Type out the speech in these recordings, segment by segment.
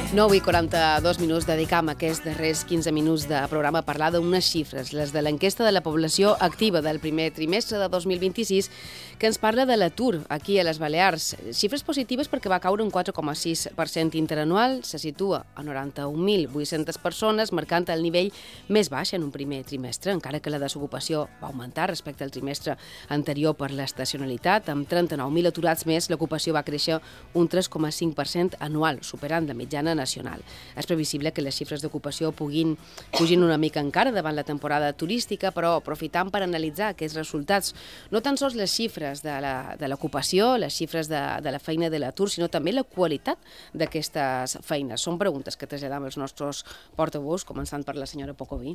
9 i 42 minuts dedicam aquests darrers 15 minuts de programa a parlar d'unes xifres, les de l'enquesta de la població activa del primer trimestre de 2026, que ens parla de l'atur aquí a les Balears. Xifres positives perquè va caure un 4,6% interanual, se situa a 91.800 persones, marcant el nivell més baix en un primer trimestre, encara que la desocupació va augmentar respecte al trimestre anterior per l'estacionalitat. Amb 39.000 aturats més, l'ocupació va créixer un 3,5% anual, superant la mitjana nacional. És previsible que les xifres d'ocupació pugin una mica encara davant la temporada turística, però aprofitant per analitzar aquests resultats, no tan sols les xifres de l'ocupació, les xifres de la feina de l'atur, sinó també la qualitat d'aquestes feines. Són preguntes que traslladam els nostres portaveus, començant per la senyora Pocoví.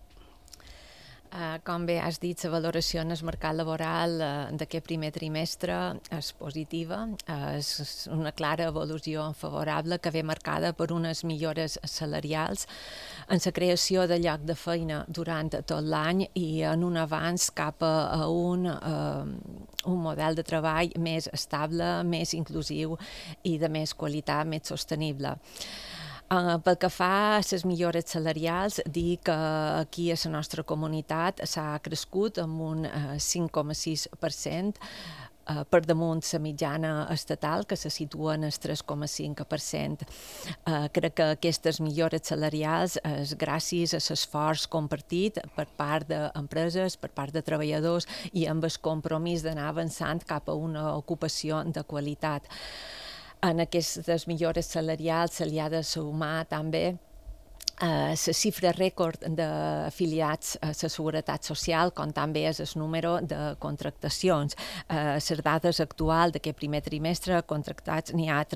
Com bé has dit, la valoració en el mercat laboral d'aquest primer trimestre és positiva, és una clara evolució favorable que ve marcada per unes millores salarials en la creació de lloc de feina durant tot l'any i en un avanç cap a un model de treball més estable, més inclusiu i de més qualitat, més sostenible. Pel que fa a les millores salarials, dir que aquí a la nostra comunitat s'ha crescut amb un 5,6%, per damunt la mitjana estatal, que se situa en el 3,5%. Crec que aquestes millores salarials és gràcies a l'esforç compartit per part d'empreses, per part de treballadors i amb el compromís d'anar avançant cap a una ocupació de qualitat. En aquestes millores salarials se li ha de sumar també la xifra rècord d'afiliats a la Seguretat Social, com també és el número de contractacions. Les dades actuals d'aquest primer trimestre contractats n'hi ha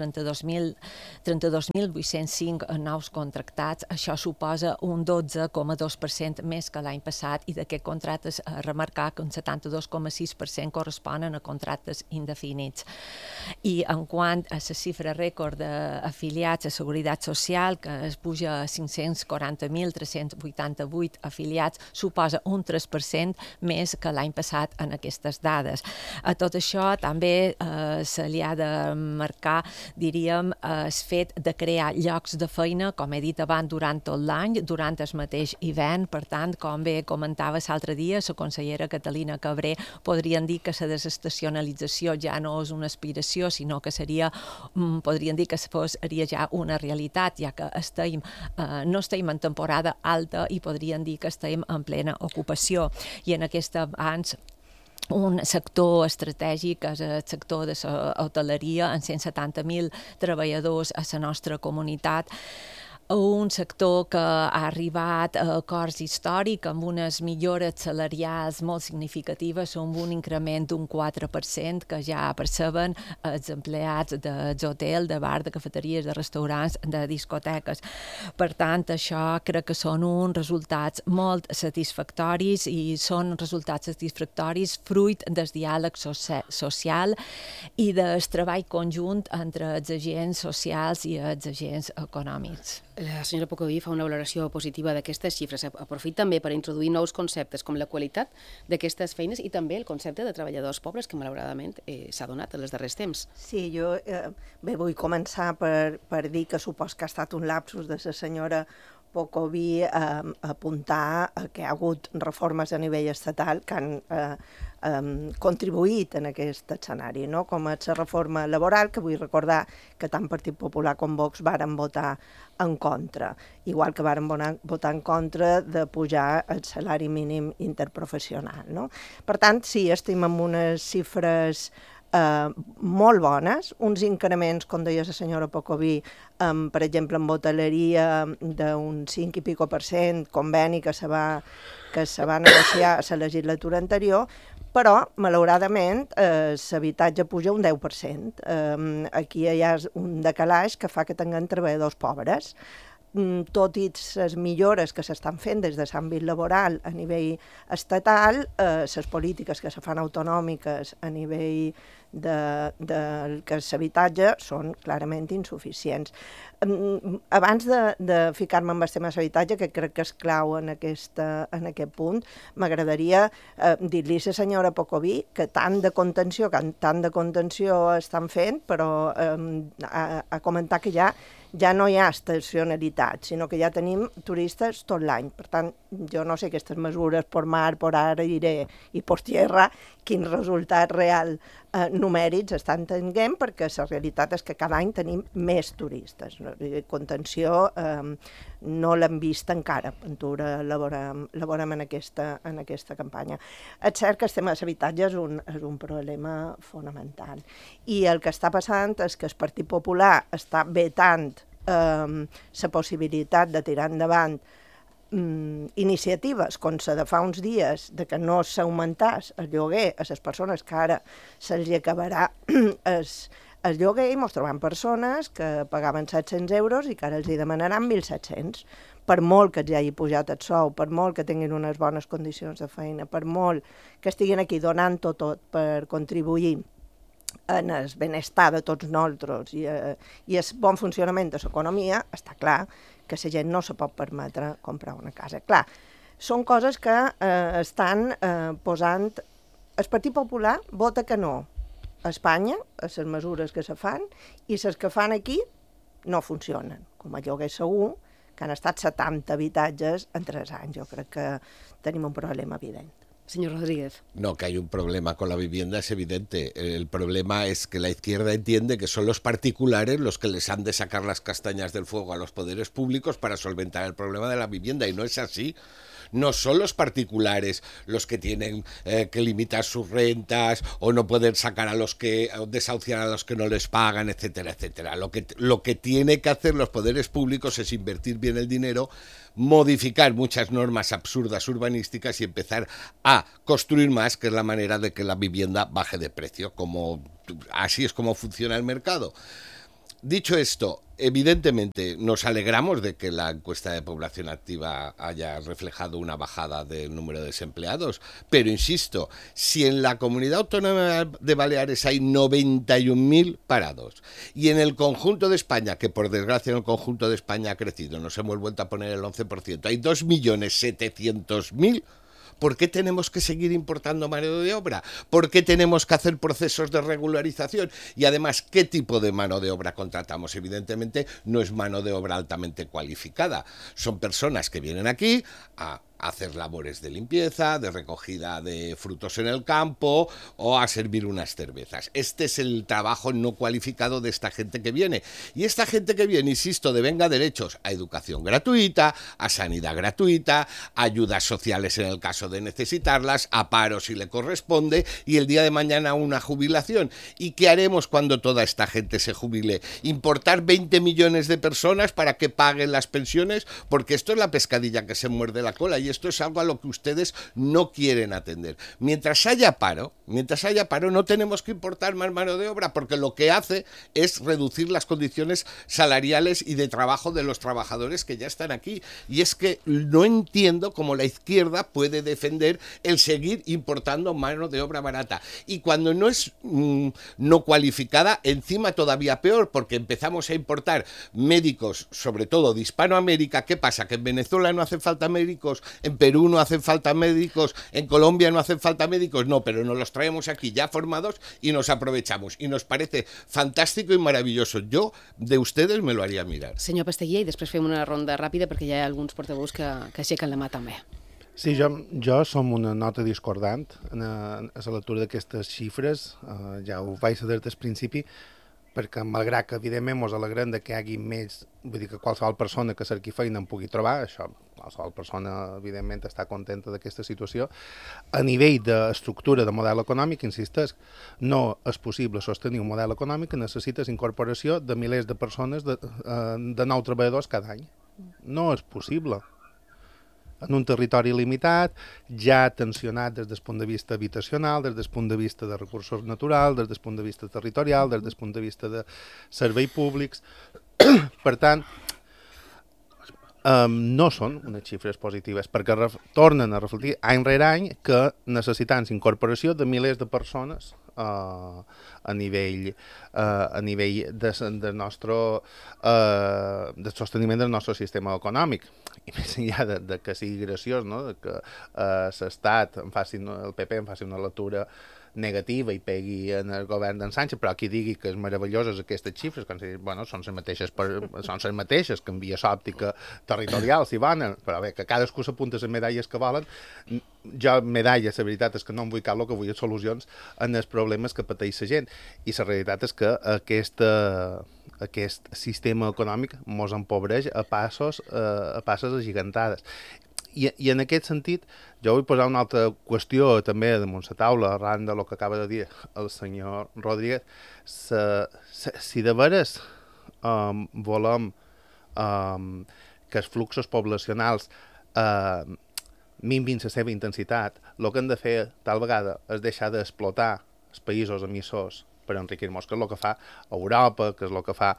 32.805 nous contractats. Això suposa un 12,2% més que l'any passat i d'aquest contractes a remarcar que un 72,6% corresponen a contractes indefinits. I en quant a la xifra rècord d'afiliats a Seguretat Social, que es puja a 540.388 afiliats, suposa un 3% més que l'any passat en aquestes dades. A tot això també se li ha de marcar, diríem, el fet de crear llocs de feina, com he dit abans, durant tot l'any, durant el mateix hivern. Per tant, com bé comentava l'altre dia, la consellera Catalina Cabré, podrien dir que la desestacionalització ja no és una aspiració, sinó que podrien dir que seria ja una realitat, ja que no estem en temporada alta i podrien dir que estem en plena ocupació. I en aquest avanç un sector estratègic és el sector de l'hoteleria, amb 170.000 treballadors a la nostra comunitat, un sector que ha arribat a acords històrics amb unes millores salarials molt significatives, amb un increment d'un 4% que ja perceben els empleats dels hotels, de bar, de cafeteries, de restaurants, de discoteques. Per tant, això crec que són uns resultats molt satisfactoris i són resultats satisfactoris fruit del diàleg social i del treball conjunt entre els agents socials i els agents econòmics. La senyora Pocoví fa una valoració positiva d'aquestes xifres. Aprofita també per introduir nous conceptes com la qualitat d'aquestes feines i també el concepte de treballadors pobres que malauradament s'ha donat en els darrers temps. Sí, jo vull començar per dir que supos que ha estat un lapsus de la senyora Pocoví apuntar que hi ha hagut reformes a nivell estatal que han contribuït en aquest escenari, no? Com és la reforma laboral, que vull recordar que tant Partit Popular com Vox varen votar en contra, igual que varen votar en contra de pujar el salari mínim interprofessional, no? Per tant, sí, estem amb unes xifres molt bones, uns increments, com deia la senyora Pocoví, per exemple, en hoteleria d'un 5 i pico %, conveni que se va negociar a la legislatura anterior, però, malauradament, l'habitatge puja un 10%. Aquí hi ha un decalaix que fa que tinguem treballadors pobres. Tot i les millores que s'estan fent des de l'àmbit laboral a nivell estatal, les polítiques que se fan autonòmiques a nivell del que és l'habitatge són clarament insuficients. Abans de ficar-me amb el tema de l'habitatge, que crec que és clau en aquest punt, m'agradaria dir-li a la senyora Pocoví que tant de contenció estan fent, però a comentar que ja no hi ha estacionalitat, sinó que ja tenim turistes tot l'any. Per tant, jo no sé aquestes mesures per mar, per aire i per tierra, quin resultat real numèrics estan tenint, perquè la realitat és que cada any tenim més turistes. Contenció no l'hem vist encara, Ventura elaborem en aquesta campanya. És cert que el tema de l'habitatge és un problema fonamental. I el que està passant és que el Partit Popular està vetant la possibilitat de tirar endavant iniciatives, com la de fa uns dies, de que no s'augmentàs el lloguer a les persones que ara se'ls acabarà el lloguer, i ens trobem persones que pagaven 700 euros i que ara els hi demanaran 1.700. Per molt que els hagi pujat el sou, per molt que tinguin unes bones condicions de feina, per molt que estiguin aquí donant-ho tot per contribuir en el benestar de tots nosaltres i el bon funcionament de l'economia, està clar que la gent no se pot permetre comprar una casa. Clar, són coses que estan posant... El Partit Popular vota que no a Espanya, a les mesures que se fan, i les que fan aquí no funcionen, com el lloguer segur, que han estat 70 habitatges en 3 anys. Jo crec que tenim un problema evident. Señor Rodríguez. No, que hay un problema con la vivienda es evidente. El problema es que la izquierda entiende que son los particulares los que les han de sacar las castañas del fuego a los poderes públicos para solventar el problema de la vivienda, y no es así. No son los particulares los que tienen que limitar sus rentas o no poder sacar a los que, o desahuciar a los que no les pagan, etcétera, etcétera. Lo que tiene que hacer los poderes públicos es invertir bien el dinero, modificar muchas normas absurdas urbanísticas y empezar a construir más, que es la manera de que la vivienda baje de precio. Así es como funciona el mercado. Dicho esto, evidentemente nos alegramos de que la encuesta de población activa haya reflejado una bajada del número de desempleados, pero insisto, si en la Comunidad Autónoma de Baleares hay 91.000 parados y en el conjunto de España, que por desgracia en el conjunto de España ha crecido, nos hemos vuelto a poner el 11%, hay 2.700.000, ¿por qué tenemos que seguir importando mano de obra? ¿Por qué tenemos que hacer procesos de regularización? Y además, ¿qué tipo de mano de obra contratamos? Evidentemente, no es mano de obra altamente cualificada. Son personas que vienen aquí a hacer labores de limpieza, de recogida de frutos en el campo o a servir unas cervezas. Este es el trabajo no cualificado de esta gente que viene. Y esta gente que viene, insisto, devenga derechos a educación gratuita, a sanidad gratuita, a ayudas sociales en el caso de necesitarlas, a paro si le corresponde, y el día de mañana una jubilación. ¿Y qué haremos cuando toda esta gente se jubile? ¿Importar 20 millones de personas para que paguen las pensiones? Porque esto es la pescadilla que se muerde la cola, y esto es algo a lo que ustedes no quieren atender. Mientras haya paro, no tenemos que importar más mano de obra, porque lo que hace es reducir las condiciones salariales y de trabajo de los trabajadores que ya están aquí. Y es que no entiendo cómo la izquierda puede defender el seguir importando mano de obra barata. Y cuando no es no cualificada, encima todavía peor, porque empezamos a importar médicos, sobre todo de Hispanoamérica. ¿Qué pasa? ¿Que en Venezuela no hacen falta médicos? ¿En Perú no hacen falta médicos? ¿En Colombia no hacen falta médicos? No, pero nos los traemos aquí ya formados y nos aprovechamos. Y nos parece fantástico y maravilloso. Yo, de ustedes, me lo haría mirar. Senyor Pasteguer, i després fem una ronda ràpida perquè hi ha alguns portaveus que aixequen la mà també. Sí, jo som una nota discordant a la lectura d'aquestes xifres. Ja ho vaig saber des del principi, perquè malgrat que evidentment ens alegrem que hi hagi més, vull dir que qualsevol persona que cerqui feina en pugui trobar, això, qualsevol persona evidentment està contenta d'aquesta situació. A nivell d'estructura de model econòmic, insisteix, no és possible sostenir un model econòmic que necessites incorporació de milers de persones, de nous treballadors cada any. No és possible. En un territori limitat, ja tensionat des del punt de vista habitacional, des del punt de vista de recursos naturals, des del punt de vista territorial, des del punt de vista de serveis públics. Per tant, no són unes xifres positives, perquè tornen a reflectir any rere any que necessitem incorporació de milers de persones a nivell del sosteniment del nostre sistema econòmic. I més enllà de que sigui graciós, no? De que l'Estat, el PP en faci una lectura negativa i pegui en el govern d'en Sánchez, però qui digui que és meravelloses aquestes xifres, quan bueno, són les mateixes, canvia l'òptica territorial, si volen, però bé, que cadascú s'apunta les medalles que volen. Jo, medalles, la veritat és que no em vull cap, el que vull és solucions en els problemes que pateix la gent, i la realitat és que aquest sistema econòmic mos empobreix a passes agigantades. I en aquest sentit, jo vull posar una altra qüestió també damunt la taula, arran del que acaba de dir el senyor Rodríguez. Si de veres volem que els fluxos poblacionals minvin la seva intensitat, el que hem de fer tal vegada és deixar d'explotar els països emissors per enriquir-nos, que és el que fa Europa, que és el que fa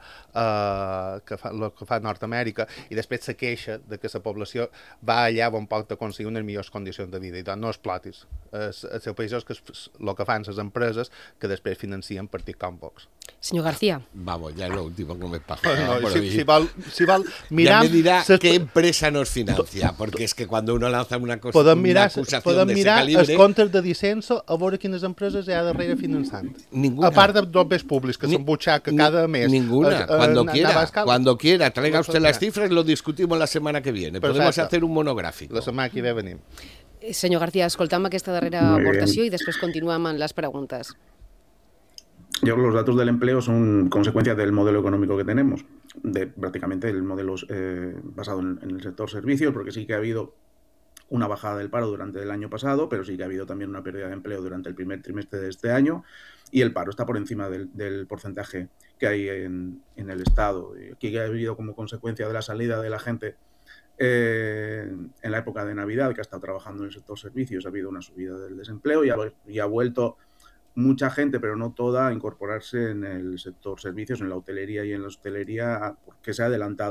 Nord-Amèrica, i després se queixa de que la població va allà on pot aconseguir unes millors condicions de vida, i doncs no explotis els seus països, que és el que fan les empreses que després financien partits com Vox. Señor García. Vamos, ya es lo último que me pasa. Si val mirar... Ya me dirá qué empresa nos financia, porque es que cuando uno lanza una cosa, podem una mirar calibre... els comptes de Dicenso a veure quines empreses hi ha darrere finançant. Ninguna. A part dels béns públics, que s'embutxaca cada mes. Ninguna. Cuando quiera, traiga usted las cifras, lo discutimos la semana que viene. Perfecte. Podemos hacer un monográfico. La setmana que ve venim. Senyor García, escoltam aquesta darrera aportació i després continuem amb les preguntes. Yo creo que los datos del empleo son consecuencia del modelo económico que tenemos, de prácticamente el modelo basado en el sector servicios, porque sí que ha habido una bajada del paro durante el año pasado, pero sí que ha habido también una pérdida de empleo durante el primer trimestre de este año, y el paro está por encima del porcentaje que hay en el Estado. Y aquí ha habido como consecuencia de la salida de la gente en la época de Navidad, que ha estado trabajando en el sector servicios, ha habido una subida del desempleo y ha vuelto mucha gente, pero no toda, a incorporarse en el sector servicios, en la hotelería y en la hostelería, porque se ha adelantado